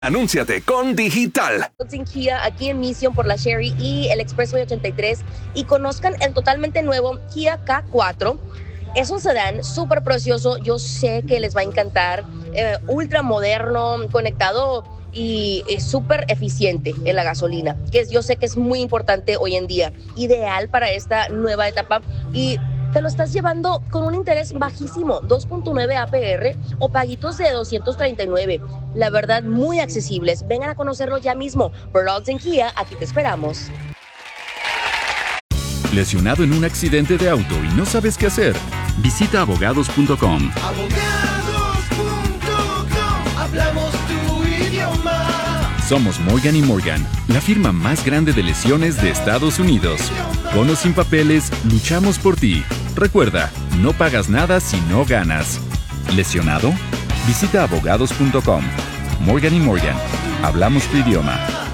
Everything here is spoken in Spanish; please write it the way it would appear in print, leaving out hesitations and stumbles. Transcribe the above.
Anúnciate con Digital. En Kia, aquí en Mission por la Sherry y el Expressway 83 y conozcan el totalmente nuevo Kia K4. Es un sedán súper precioso, yo sé que les va a encantar, ultra moderno, conectado y súper eficiente en la gasolina, que yo sé que es muy importante hoy en día, ideal para esta nueva etapa y te lo estás llevando con un interés bajísimo, 2.9 APR o paguitos de $239. La verdad, muy accesibles. Vengan a conocerlo ya mismo. Blogs en Kia, aquí te esperamos. ¿Lesionado en un accidente de auto y no sabes qué hacer? Visita abogados.com. Hablamos tu idioma. Somos Morgan & Morgan, la firma más grande de lesiones de Estados Unidos. Con o sin papeles, luchamos por ti. Recuerda, no pagas nada si no ganas. ¿Lesionado? Visita abogados.com. Morgan & Morgan. Hablamos tu idioma.